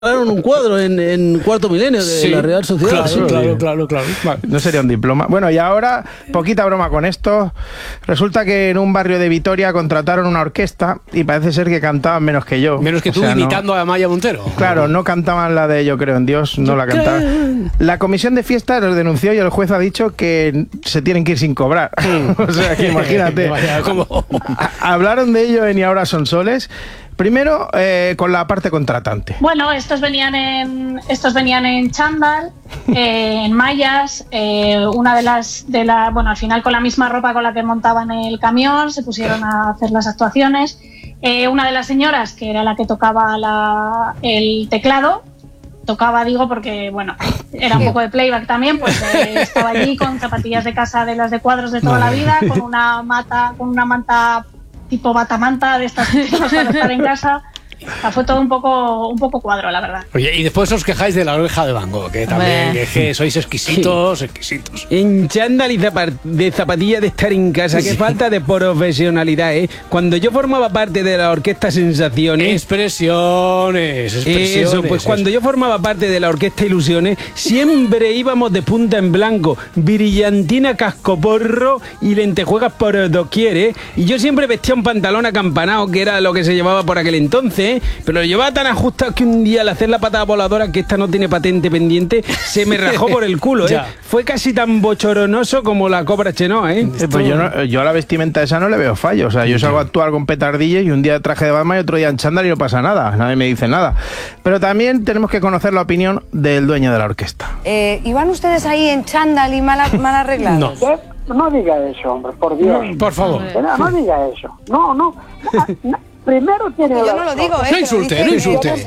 un cuadro en cuarto milenio de la Real Sociedad. Claro. Vale. No sería un diploma. Bueno, y ahora, poquita broma con esto. Resulta que en un barrio de Vitoria contrataron una orquesta y parece ser que cantaban menos que yo. Menos que tú, imitando a Amaya Montero. Claro, no cantaban la de Yo creo en Dios, no la cantaban. La comisión de fiestas los denunció y el juez ha dicho que se tienen que ir sin cobrar. O sea, que imagínate. Hablaron de ello en Y ahora son soles. Primero, con la parte contratante. Bueno, estos venían en chándal, en mallas, una bueno, al final con la misma ropa con la que montaban el camión, se pusieron a hacer las actuaciones. Una de las señoras, que era la que tocaba el teclado, digo porque, bueno, era un poco de playback también, pues estaba allí con zapatillas de casa de las de cuadros de toda la vida, con una manta tipo batamanta de estas para estar en casa. Fue todo un poco cuadro, la verdad. Oye, y después os quejáis de la oreja de Van Gogh, que también que sois exquisitos. En chándal y de zapatilla de estar en casa, qué falta de profesionalidad, ¿eh? Cuando yo formaba parte de la orquesta Sensaciones... Expresiones. Eso, pues cuando yo formaba parte de la orquesta Ilusiones, siempre íbamos de punta en blanco, brillantina, cascoporro y lentejuelas por doquier, ¿eh? Y yo siempre vestía un pantalón acampanado, que era lo que se llevaba por aquel entonces, pero lo llevaba tan ajustado que un día al hacer la patada voladora, que esta no tiene patente pendiente, se me rajó por el culo, ¿eh? Fue casi tan bochornoso como la Cobra Chenoa, ¿eh? Pues yo a la vestimenta esa no le veo fallo. O sea, yo salgo a actuar con petardillas y un día traje de Batman y otro día en chándal y no pasa nada. Nadie me dice nada. Pero también tenemos que conocer la opinión del dueño de la orquesta. ¿Iban ustedes ahí en chándal y mal arreglados? No diga eso, hombre, por Dios. Por favor. No diga eso. No. Primero tiene... Yo no lo digo, No insulte. Tienen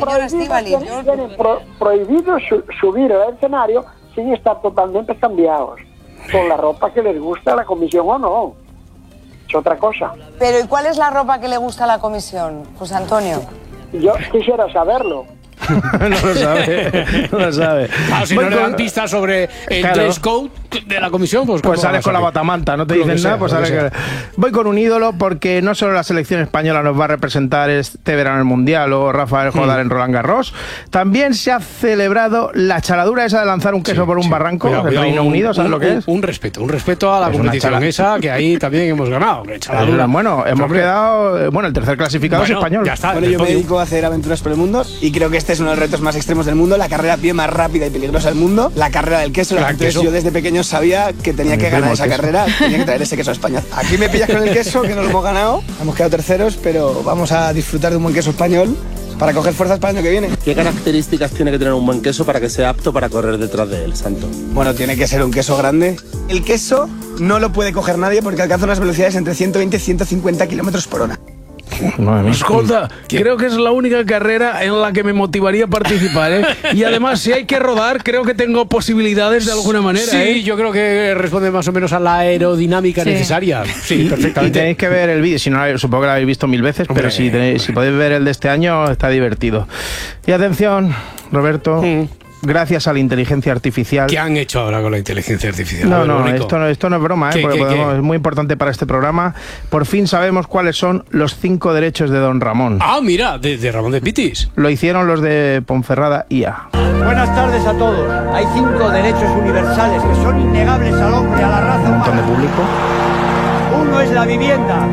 prohibido subir al escenario sin estar totalmente cambiados, con la ropa que les gusta a la comisión o no. Es otra cosa. Pero ¿y cuál es la ropa que le gusta a la comisión, José Antonio? Yo quisiera saberlo. No lo sabe. Claro, si no le dan pistas sobre el dress code de la comisión, pues sales con la batamanta, no te dicen nada, pues sales que... Voy con un ídolo porque no solo la selección española nos va a representar este verano el Mundial o Rafael Jodar en Roland Garros, también se ha celebrado la chaladura esa de lanzar un queso por un barranco del Reino Unido, ¿sabes lo que es? Un respeto a la competición esa, que ahí también hemos ganado. Bueno, hemos quedado... el tercer clasificado es español. Ya está. Bueno, yo me dedico a hacer aventuras por el mundo y creo que este es uno de los retos más extremos del mundo, la carrera a pie más rápida y peligrosa del mundo, la carrera del queso. Entonces yo desde pequeño sabía que tenía que ganar esa carrera, tenía que traer ese queso a España. Aquí me pillas con el queso, que no lo hemos ganado, hemos quedado terceros, pero vamos a disfrutar de un buen queso español para coger fuerzas para el año que viene. ¿Qué características tiene que tener un buen queso para que sea apto para correr detrás de él, Santo? Bueno, tiene que ser un queso grande. El queso no lo puede coger nadie porque alcanza unas velocidades entre 120 y 150 kilómetros por hora. Escolta, creo que es la única carrera en la que me motivaría a participar, ¿eh? Y además, si hay que rodar, creo que tengo posibilidades de alguna manera. Sí, yo creo que responde más o menos a la aerodinámica necesaria. Sí, perfectamente. Y tenéis que ver el vídeo, si no, supongo que lo habéis visto 1000 veces, pero si podéis ver el de este año, está divertido. Y atención, Roberto... Gracias a la inteligencia artificial. ¿Qué han hecho ahora con la inteligencia artificial? Esto no es broma, porque es muy importante para este programa. Por fin sabemos cuáles son los 5 derechos de don Ramón. Ah, mira, de Ramón de Pitis. Lo hicieron los de Ponferrada IA. Buenas tardes a todos. Hay 5 derechos universales que son innegables al hombre, a la raza humana. Un montón de público. Uno es la vivienda.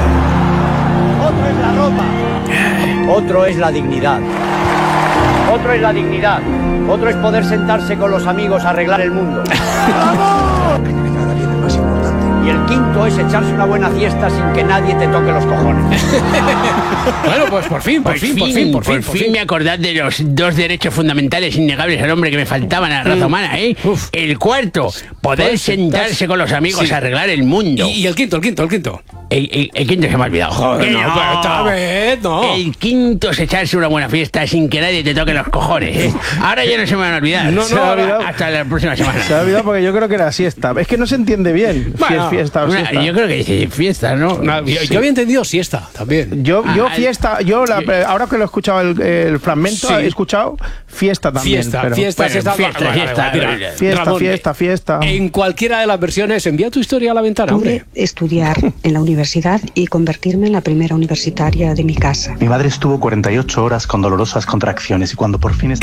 Otro es la ropa. Otro es la dignidad. Otro es poder sentarse con los amigos a arreglar el mundo. ¡Vamos! Y el quinto es echarse una buena fiesta sin que nadie te toque los cojones. Bueno, pues por fin me acordad de los 2 derechos fundamentales innegables al hombre que me faltaban a la raza humana, ¿eh? El cuarto, poder sentarse con los amigos a arreglar el mundo. ¿Y el quinto? El quinto se me ha olvidado. Joder, pero esta vez no. El quinto es echarse una buena fiesta sin que nadie te toque los cojones, ¿eh? Ahora ya no se me van a olvidar. Hasta la próxima semana. Se ha olvidado porque yo creo que era siesta. Es que no se entiende bien si es fiesta o siesta. Yo creo que dice fiesta, ¿no? Yo había entendido siesta también. Yo fiesta, ahora que lo he escuchado el fragmento, he escuchado Fiesta también. Fiesta, pero- fiesta, Fiesta. En cualquiera de las versiones, envía tu historia a la ventana, hombre. Pude estudiar en la universidad y convertirme en la primera universitaria de mi casa. Mi madre estuvo 48 horas con dolorosas contracciones y cuando por fin